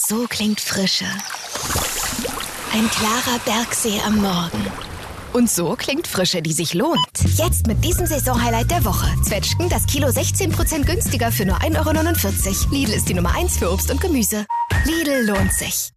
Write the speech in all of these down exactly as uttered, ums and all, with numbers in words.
So klingt Frische. Ein klarer Bergsee am Morgen. Und so klingt Frische, die sich lohnt. Jetzt mit diesem Saisonhighlight der Woche. Zwetschgen, das Kilo sechzehn Prozent günstiger für nur ein Euro neunundvierzig. Lidl ist die Nummer eins für Obst und Gemüse. Lidl lohnt sich.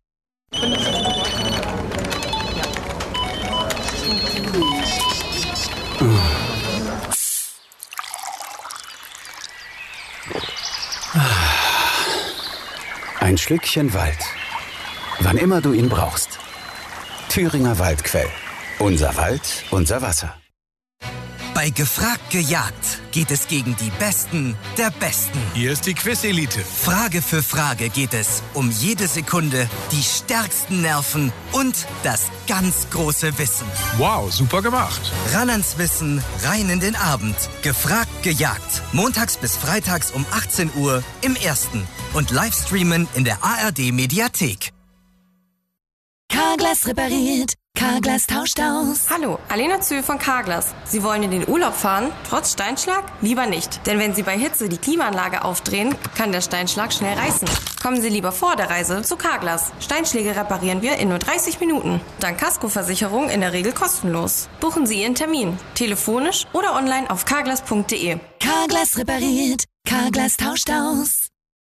Ein Schlückchen Wald. Wann immer du ihn brauchst. Thüringer Waldquell. Unser Wald, unser Wasser. Bei Gefragt gejagt geht es gegen die Besten der Besten. Hier ist die Quiz-Elite. Frage für Frage geht es um jede Sekunde, die stärksten Nerven und das ganz große Wissen. Wow, super gemacht. Ran ans Wissen, rein in den Abend. Gefragt gejagt. Montags bis freitags um achtzehn Uhr im Ersten. Und Livestreamen in der A R D-Mediathek. Carglass repariert. Carglass tauscht aus. Hallo, Alena Zühl von Carglass. Sie wollen in den Urlaub fahren, trotz Steinschlag? Lieber nicht. Denn wenn Sie bei Hitze die Klimaanlage aufdrehen, kann der Steinschlag schnell reißen. Kommen Sie lieber vor der Reise zu Carglass. Steinschläge reparieren wir in nur dreißig Minuten. Dank Kaskoversicherung in der Regel kostenlos. Buchen Sie Ihren Termin. Telefonisch oder online auf carglass punkt de. Carglass repariert. Carglass tauscht aus.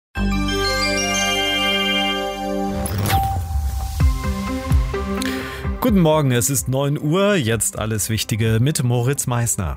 Guten Morgen, es ist neun Uhr, jetzt alles Wichtige mit Moritz Meissner.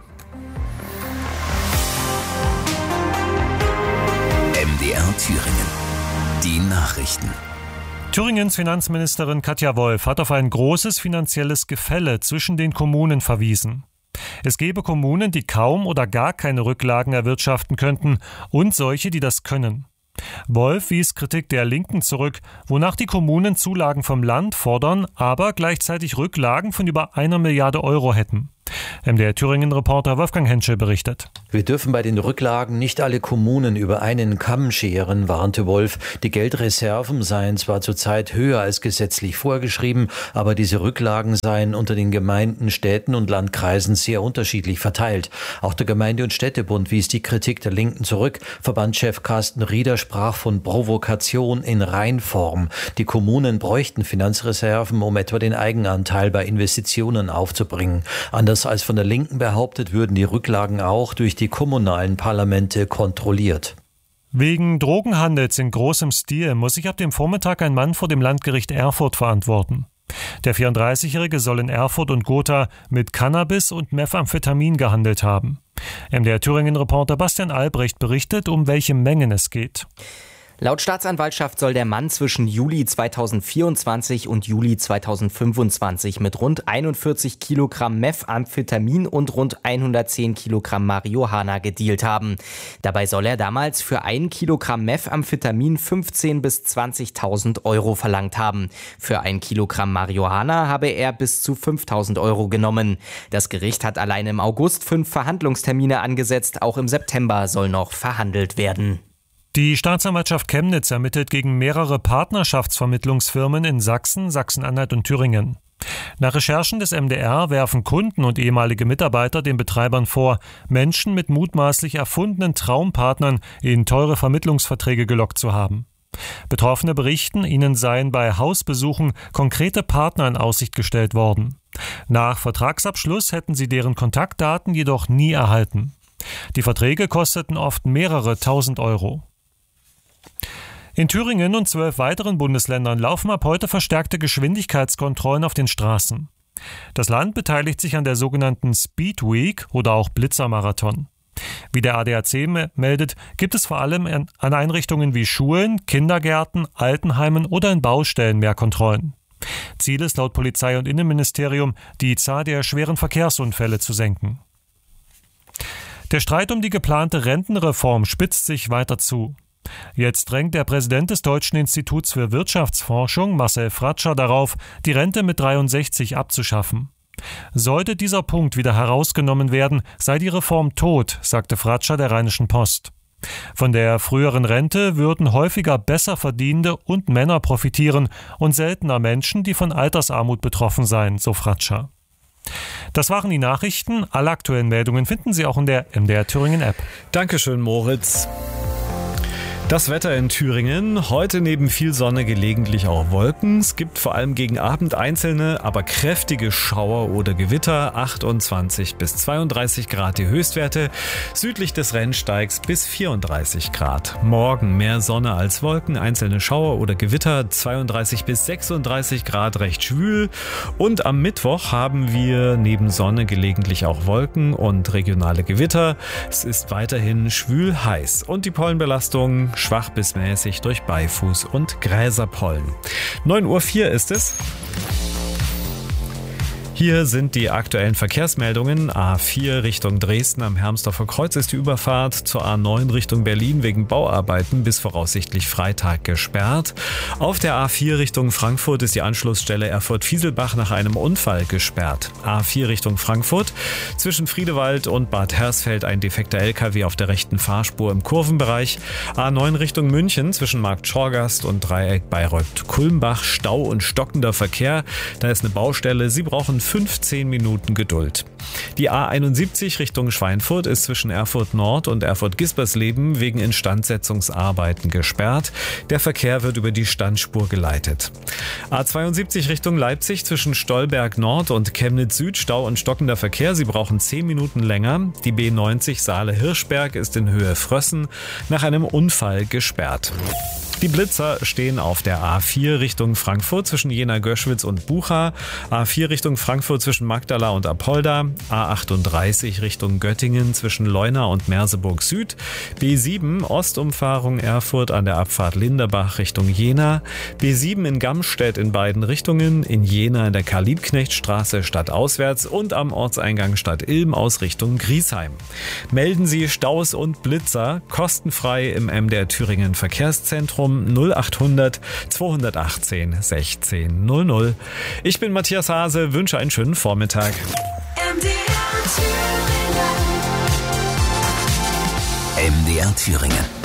M D R Thüringen. Die Nachrichten. Thüringens Finanzministerin Katja Wolf hat auf ein großes finanzielles Gefälle zwischen den Kommunen verwiesen. Es gebe Kommunen, die kaum oder gar keine Rücklagen erwirtschaften könnten und solche, die das können. Wolf wies Kritik der Linken zurück, wonach die Kommunen Zulagen vom Land fordern, aber gleichzeitig Rücklagen von über einer Milliarde Euro hätten. M D R Thüringen-Reporter Wolfgang Henschel berichtet. Wir dürfen bei den Rücklagen nicht alle Kommunen über einen Kamm scheren, warnte Wolf. Die Geldreserven seien zwar zurzeit höher als gesetzlich vorgeschrieben, aber diese Rücklagen seien unter den Gemeinden, Städten und Landkreisen sehr unterschiedlich verteilt. Auch der Gemeinde- und Städtebund wies die Kritik der Linken zurück. Verbandschef Carsten Rieder sprach von Provokation in Reinform. Die Kommunen bräuchten Finanzreserven, um etwa den Eigenanteil bei Investitionen aufzubringen. Anders als von der Linken behauptet, würden die Rücklagen auch durch die kommunalen Parlamente kontrolliert. Wegen Drogenhandels in großem Stil muss sich ab dem Vormittag ein Mann vor dem Landgericht Erfurt verantworten. Der vierunddreißigjährige soll in Erfurt und Gotha mit Cannabis und Methamphetamin gehandelt haben. M D R Thüringen-Reporter Bastian Albrecht berichtet, um welche Mengen es geht. Laut Staatsanwaltschaft soll der Mann zwischen Juli zweitausendvierundzwanzig und Juli zweitausendfünfundzwanzig mit rund einundvierzig Kilogramm Methamphetamin und rund hundertzehn Kilogramm Marihuana gedealt haben. Dabei soll er damals für ein Kilogramm Methamphetamin fünfzehntausend bis zwanzigtausend Euro verlangt haben. Für ein Kilogramm Marihuana habe er bis zu fünftausend Euro genommen. Das Gericht hat allein im August fünf Verhandlungstermine angesetzt. Auch im September soll noch verhandelt werden. Die Staatsanwaltschaft Chemnitz ermittelt gegen mehrere Partnerschaftsvermittlungsfirmen in Sachsen, Sachsen-Anhalt und Thüringen. Nach Recherchen des M D R werfen Kunden und ehemalige Mitarbeiter den Betreibern vor, Menschen mit mutmaßlich erfundenen Traumpartnern in teure Vermittlungsverträge gelockt zu haben. Betroffene berichten, ihnen seien bei Hausbesuchen konkrete Partner in Aussicht gestellt worden. Nach Vertragsabschluss hätten sie deren Kontaktdaten jedoch nie erhalten. Die Verträge kosteten oft mehrere tausend Euro. In Thüringen und zwölf weiteren Bundesländern laufen ab heute verstärkte Geschwindigkeitskontrollen auf den Straßen. Das Land beteiligt sich an der sogenannten Speed Week oder auch Blitzermarathon. Wie der A D A C meldet, gibt es vor allem an Einrichtungen wie Schulen, Kindergärten, Altenheimen oder in Baustellen mehr Kontrollen. Ziel ist laut Polizei und Innenministerium, die Zahl der schweren Verkehrsunfälle zu senken. Der Streit um die geplante Rentenreform spitzt sich weiter zu. Jetzt drängt der Präsident des Deutschen Instituts für Wirtschaftsforschung, Marcel Fratscher, darauf, die Rente mit dreiundsechzig abzuschaffen. Sollte dieser Punkt wieder herausgenommen werden, sei die Reform tot, sagte Fratscher der Rheinischen Post. Von der früheren Rente würden häufiger besser verdienende und Männer profitieren und seltener Menschen, die von Altersarmut betroffen seien, so Fratscher. Das waren die Nachrichten. Alle aktuellen Meldungen finden Sie auch in der M D R Thüringen App. Dankeschön, Moritz. Das Wetter in Thüringen. Heute neben viel Sonne gelegentlich auch Wolken. Es gibt vor allem gegen Abend einzelne, aber kräftige Schauer oder Gewitter. achtundzwanzig bis zweiunddreißig Grad die Höchstwerte. Südlich des Rennsteigs bis vierunddreißig Grad. Morgen mehr Sonne als Wolken, einzelne Schauer oder Gewitter. zweiunddreißig bis sechsunddreißig Grad, recht schwül. Und am Mittwoch haben wir neben Sonne gelegentlich auch Wolken und regionale Gewitter. Es ist weiterhin schwül heiß. Und die Pollenbelastung schwach bis mäßig durch Beifuß und Gräserpollen. neun Uhr vier ist es. Hier sind die aktuellen Verkehrsmeldungen. A vier Richtung Dresden am Hermsdorfer Kreuz ist die Überfahrt zur A neun Richtung Berlin wegen Bauarbeiten bis voraussichtlich Freitag gesperrt. Auf der A vier Richtung Frankfurt ist die Anschlussstelle Erfurt-Fieselbach nach einem Unfall gesperrt. A vier Richtung Frankfurt zwischen Friedewald und Bad Hersfeld ein defekter L K W auf der rechten Fahrspur im Kurvenbereich. A neun Richtung München zwischen Markt Schorgast und Dreieck Bayreuth-Kulmbach Stau und stockender Verkehr. Da ist eine Baustelle. Sie brauchen fünfzehn Minuten Geduld. Die A einundsiebzig Richtung Schweinfurt ist zwischen Erfurt Nord und Erfurt-Gispersleben wegen Instandsetzungsarbeiten gesperrt. Der Verkehr wird über die Standspur geleitet. A zweiundsiebzig Richtung Leipzig zwischen Stolberg Nord und Chemnitz Süd Stau und stockender Verkehr. Sie brauchen zehn Minuten länger. Die B neunzig Saale-Hirschberg ist in Höhe Frössen nach einem Unfall gesperrt. Die Blitzer stehen auf der A vier Richtung Frankfurt zwischen Jena-Göschwitz und Bucha, A vier Richtung Frankfurt zwischen Magdala und Apolda, A achtunddreißig Richtung Göttingen zwischen Leuna und Merseburg Süd, B sieben Ostumfahrung Erfurt an der Abfahrt Linderbach Richtung Jena, B sieben in Gamstedt in beiden Richtungen, in Jena in der Karl-Liebknecht-Straße stadtauswärts und am Ortseingang Stadt Ilm aus Richtung Griesheim. Melden Sie Staus und Blitzer kostenfrei im M D R Thüringen Verkehrszentrum null achthundert zweihundertachtzehn sechzehn null null. Ich bin Matthias Hase, wünsche einen schönen Vormittag. M D R Thüringen. M D R Thüringen.